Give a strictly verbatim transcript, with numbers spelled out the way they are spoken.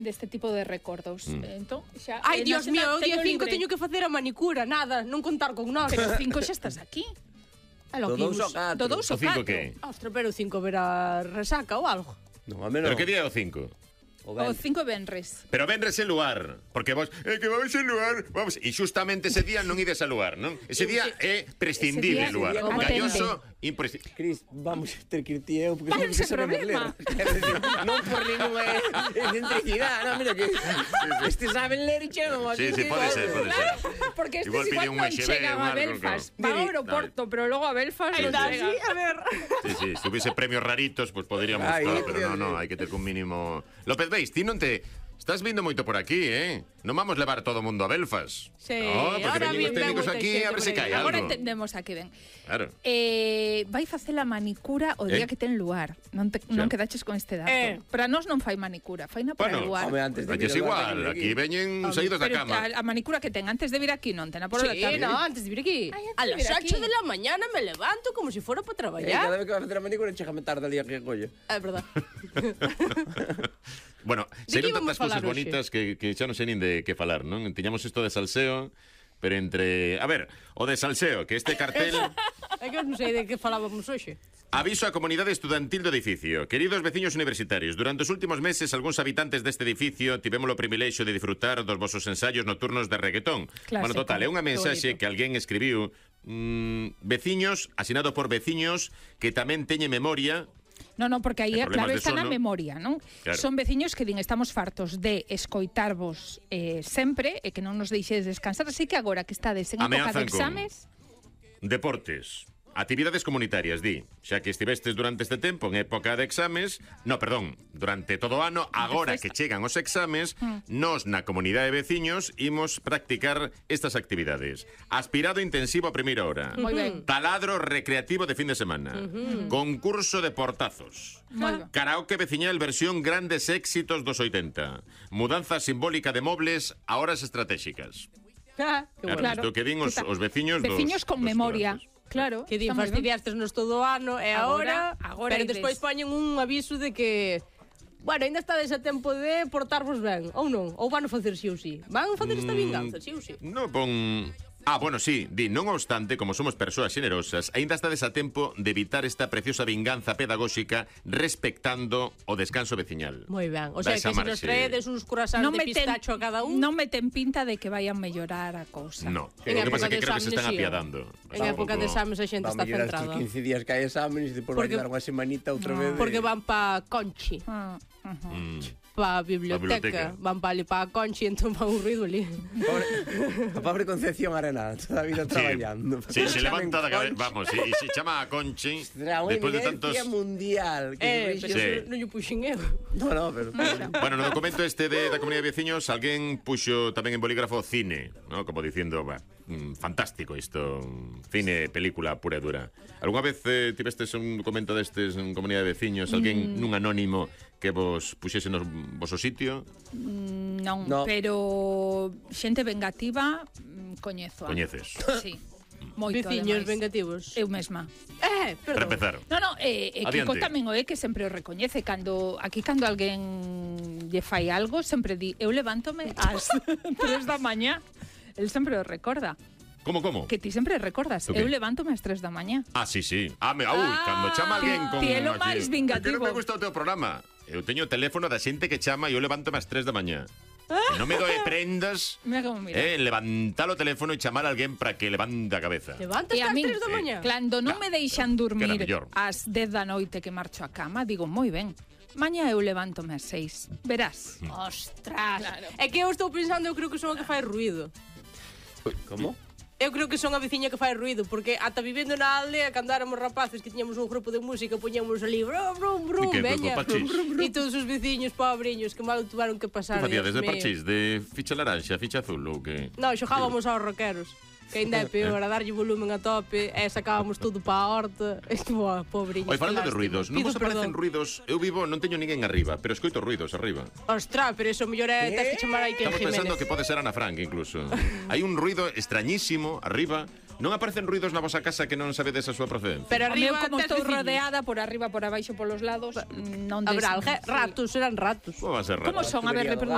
deste tipo de recordos. Mm. Entón, xa, Ai, eh, Dios na- mío, o día teño cinco libre. teño que facer a manicura, nada, non contar con nós. Pero cinco xa estás aquí. A lo Do que dous imos. ao catro. Do dous O ao cinco catro. que? Ostra, pero o cinco verá resaca ou algo. No, a menos. Pero que día é o cinco? O O ben. cinco venres. Pero vendres en lugar, porque vos, é que vamos en lugar, vamos, e xustamente ese día non ides a lugar, non? Ese día é prescindible Ese el día- lugar. Atende. Galloso, imprescindible. Cris, vamos a ter que ir ti e eu, porque Vale, non sen sabemos problema. ler. Quero dicir, non por ninguna excentricidade, non, mira que este saben ler e chegan aquí. Sí, sí, pode ser, pode ser. Porque estes Igual pide igual un non U S B, chegan un a algo, Belfast. claro. Van ao aeroporto, pero logo a Belfast non Ainda chegan. así, a ver. Sí, sí, se hubiese premios raritos, pues podríamos Ay, todo, pero no, Dios no, mío. hai que ter un mínimo. López Beis, ti non te Estás vindo moito por aquí, eh? Non vamos levar todo o mundo a Belfast. Sí, No, porque ahora veñen os bien, técnicos moita aquí xente a ver por se aí. cae Agora algo. entendemos a que ven. Claro. Eh, vai facer a manicura o Eh? día que ten lugar. Non, te, non quedaches con este dato. Eh. Para nós non fai manicura, faina para Bueno, lugar. Home, antes de Oye, es vir ao lugar, igual, veñen aquí veñen saídos da Pero cama. a, a manicura que ten antes de vir aquí non ten a por la Sí, tarde. no, antes de vir aquí. Ay, antes A de las vir ocho aquí. de la mañana me levanto como si fuera para Eh, cada traballar. vez que vai facer a manicura, chégame tarde ali a que colle. É verdad. Bueno, De que seron íbamos tantas cousas falar hoxe? bonitas que, que xa non sei nin de que falar, non? Tiñamos isto de salseo, pero entre... A ver, o de salseo, que este cartel... É que eu non sei de que falábamos hoxe. Aviso á comunidade estudantil do edificio. Queridos veciños universitarios, durante os últimos meses algúns habitantes deste edificio tivemos o privilexio de disfrutar dos vosos ensaios nocturnos de reggaetón. Clásico. Bueno, total, é unha mensaxe bonito. que alguén escribiu, mmm, veciños, asinado por veciños que tamén teñen memoria. No, no, porque aí, E problemas claro, de está na sono. memoria, non? Claro. Son veciños que din, estamos fartos de escoitarvos eh, sempre e que non nos deixedes descansar, así que agora que estades en época de Ameazan con- exames... Deportes. Actividades comunitarias, di. Xa que estivestes durante este tempo en época de exames, no, perdón, durante todo o ano, agora que chegan os exames, nos na comunidade de veciños imos practicar estas actividades. Aspirado intensivo a primeira hora. Moi ben. Taladro recreativo de fin de semana. Concurso de portazos. Moi ben. Karaoke veciñal versión grandes éxitos dos oitenta. Mudanza simbólica de mobles a horas estratégicas. Ah, que Claro, bueno. isto que din os, Que ta- os veciños dos... Veciños con dos memoria. estudantes. Claro. Que din está moi ben. fastidiastes-nos todo o ano e agora, Agora- agora pero ides. despois poñen un aviso de que bueno, ainda estades a tempo de portarvos ben, ou non, ou van a facer si ou si. Van a facer esta vinganza, si ou si. No, pon... Ah, bueno, sí, di, non obstante, como somos persoas xenerosas, aínda estades a tempo de evitar esta preciosa vinganza pedagóxica respectando o descanso veciñal. Moi ben. O sea, Vais a que se nos marxe. traedes uns curasans de pistacho a cada un. non me ten pinta de que vayan mellorar a cousa. No, En o que época pasa é que de creo que se están exames, sí, apiadando. En época de exames a xente Vamos está a llegar estes centrada. quince días que hai exámenes e depois vai Porque- dar unha semanita outra vez. de- Porque van pa Conchi, Ah, ajá. Mm. pa biblioteca, biblioteca. van pa ali pa Conchi, entón van un ruido ali. Pobre, a pobre Concepción Arenal, toda a vida traballando. Sí, se Chamen levanta da cabeza, Conchi. vamos, e se chama a Conchi Será unha despois de tantos... evidencia mundial. Que Eh, se pero Sí. eso non lle puxen eu. No, no, pero... Bueno, no documento este de, da comunidade de veciños, alguén puxo tamén en bolígrafo cine, ¿no? Como dicindo, bah, mm, fantástico isto, mm, cine, película pura e dura. Algúna vez eh, tivestes un documento destes en comunidade de veciños, alguén nun anónimo que vos puxese no voso sitio? Non, No. pero xente vengativa mm, coñezo. Coñeces. Sí. Moito, Veciños ademais. vengativos. Eu mesma. Eh, Para perdón. empezar. No, no, eh, eh, Kiko Adiante. tamén o é que sempre o recoñece cando aquí cando alguén lle fai algo, sempre di, eu levántome ás tres da mañá. El sempre o recorda. Como, como? Que ti sempre recordas, O que? eu levántome ás tres da maña. Ah, sí, sí. Ah, me, ui, cando chama alguén con... ti é lo así, máis vingativo. "É que non me gusta o teu programa. Eu teño o teléfono da xente que chama e eu levántome ás tres da mañá. E non me doe prendas Mira como mira. eh, levantar o teléfono e chamar a alguén para que levante a cabeza. Levantas E a ás min, tres da mañá. cando non me deixan dormir que era mellor. ás dez da noite que marcho a cama, digo, moi ben, mañá eu levántome ás seis. Verás. Ostras. Claro. É que eu estou pensando, eu creo que son a que fai ruido. Como? Eu creo que son a veciña que fai ruido, porque ata vivendo na aldea, cando éramos rapaces que tiñamos un grupo de música, poñíamos ali brum, brum, brum, E que, veña, co parchís? e todos os veciños pobriños que mal tuveron que Que pasar. facíades Dios de mío. parchís? De ficha laranxa, ficha azul ou que? No, xogábamos aos rockeros, que ainda é peor, a darlle volumen a tope, e sacábamos todo para a horta. Estuvo, pobriños. Oi, falando de que ruidos, lástima. non vos Pido aparecen perdón. ruidos? Eu vivo, non teño ninguén arriba, pero escoito ruidos arriba. Ostras, pero eso mellor é, tens que chamar aí que Estamos Jiménez. pensando que pode ser Ana Frank incluso. Hai un ruido extrañísimo arriba. Non aparecen ruidos na vosa casa que non sabedes a súa procedencia. Pero A meu, arriba como tes estou veciños. rodeada por arriba, por abaixo, polos lados, non Habrá des- alge- ratos, serán ratos. Como va a ser raro? Como son? A ver, Tubería do reproduz.